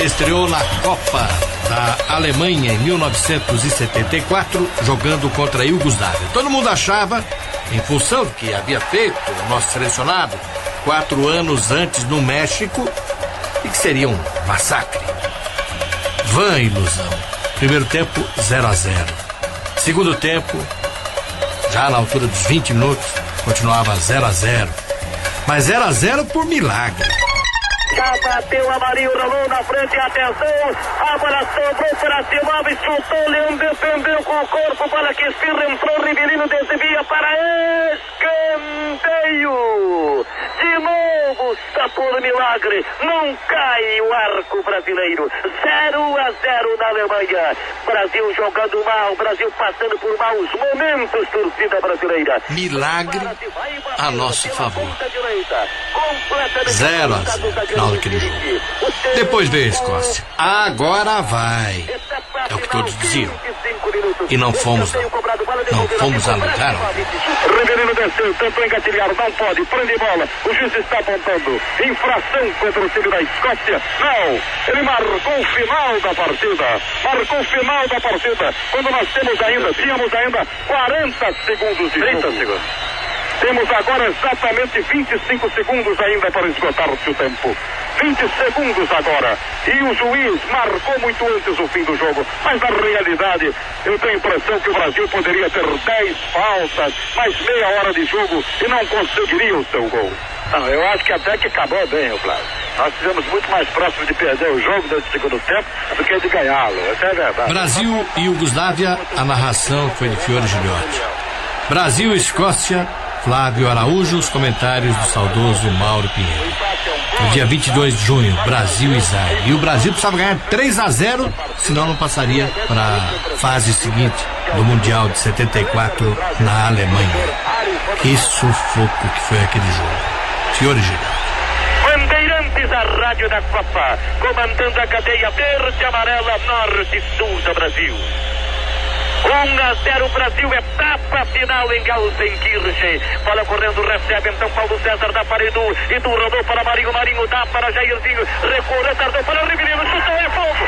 estreou na Copa da Alemanha em 1974, jogando contra a Iugoslávia. Todo mundo achava, em função do que havia feito o nosso selecionado 4 anos antes no México, e que seria um massacre. Vã ilusão. Primeiro tempo, 0-0. Segundo tempo, já na altura dos 20 minutos, continuava 0-0. Mas 0-0 por milagre. Já bateu a Marinho, rolou na frente, atenção, a bola sobrou para Silva, chutou, Leão defendeu com o corpo, bola que espirra, entrou, Rivelino desvia para escanteio. De novo, está por milagre, não cai o arco brasileiro. 0-0 na Alemanha. Brasil jogando mal, Brasil passando por maus momentos, torcida brasileira. Milagre a nosso favor. 0-0 final daquele jogo. Depois veio a Escócia. Agora vai. É o que todos diziam. E não fomos, não fomos a lugar. Rivelino desceu, tentou engatilhar, não pode, prende bola. O juiz está apontando infração contra o time da Escócia. Não, ele marcou o final da partida. Marcou o final da partida. Quando nós tínhamos ainda 40 segundos de 30 segundos. Temos agora exatamente 25 segundos ainda para esgotar-se o tempo. 20 segundos agora. E o juiz marcou muito antes o fim do jogo. Mas na realidade, eu tenho a impressão que o Brasil poderia ter 10 faltas, mais meia hora de jogo e não conseguiria o seu gol. Não, eu acho que até que acabou bem, o Flávio. Nós estivemos muito mais próximos de perder o jogo nesse segundo tempo do que de ganhá-lo. Essa é a verdade. Brasil e Iugoslávia, a narração foi de Fiore Gilhote. Brasil e Escócia, Flávio Araújo, os comentários do saudoso Mauro Pinheiro. No dia 22 de junho, Brasil e Zaire. E o Brasil precisava ganhar 3-0, senão não passaria para a fase seguinte do Mundial de 74 na Alemanha. Que sufoco que foi aquele jogo. Fiore Gilhote. Bandeirantes, a rádio da Copa, comandando a cadeia verde, amarela, norte e sul do Brasil. 1-0 Brasil, etapa final em Gelsenkirchen. Bola correndo, recebe então Paulo César da Paredu. E do rodou para Marinho, Marinho dá para Jairzinho. Recuou, tardou para Rivelino, chutou, é fogo.